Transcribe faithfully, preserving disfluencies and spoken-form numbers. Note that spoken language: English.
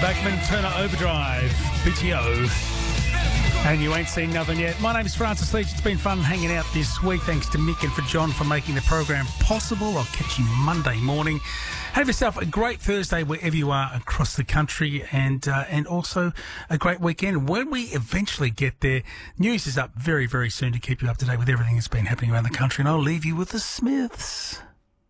Backman, Turner Overdrive, B T O. And you ain't seen nothing yet. My name is Francis Leach. It's been fun hanging out this week. Thanks to Mick and for John for making the program possible. I'll catch you Monday morning. Have yourself a great Thursday wherever you are across the country, and uh, and also a great weekend. When we eventually get there, news is up very, very soon to keep you up to date with everything that's been happening around the country. And I'll leave you with the Smiths.